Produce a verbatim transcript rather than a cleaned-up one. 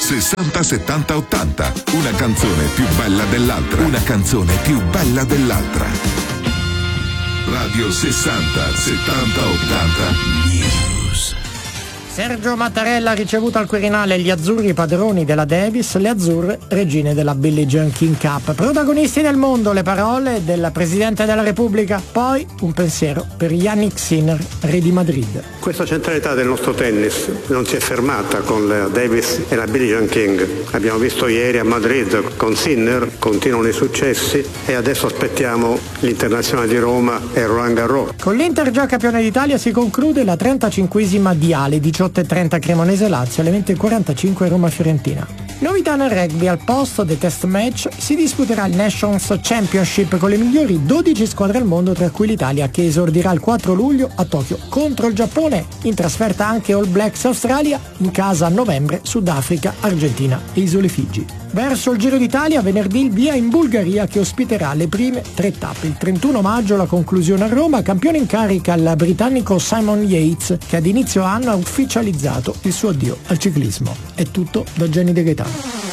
sessanta settanta ottanta. Una canzone più bella dell'altra. Una canzone più bella dell'altra. Radio sessanta settanta ottanta News. Sergio Mattarella ha ricevuto al Quirinale gli azzurri padroni della Davis, le azzurre regine della Billie Jean King Cup. Protagonisti nel mondo, le parole del Presidente della Repubblica. Poi un pensiero per Yannick Sinner, re di Madrid. Questa centralità del nostro tennis non si è fermata con la Davis e la Billie Jean King. Abbiamo visto ieri a Madrid con Sinner, continuano i successi e adesso aspettiamo l'Internazionale di Roma e Roland Garros. Con l'Inter già campione d'Italia si conclude la trentacinquesima Diale, diciotto e trenta Cremonese Lazio, alle venti e quarantacinque Roma Fiorentina. Novità nel rugby: al posto dei test match si disputerà il Nations Championship con le migliori dodici squadre al mondo, tra cui l'Italia, che esordirà il quattro luglio a Tokyo contro il Giappone, in trasferta anche All Blacks Australia, in casa a novembre Sudafrica, Argentina e Isole Figi. Verso il Giro d'Italia, venerdì il via in Bulgaria, che ospiterà le prime tre tappe. Il trentuno maggio la conclusione a Roma, campione in carica il britannico Simon Yates, che ad inizio anno ha ufficializzato il suo addio al ciclismo. È tutto da Gianni De Gaetano.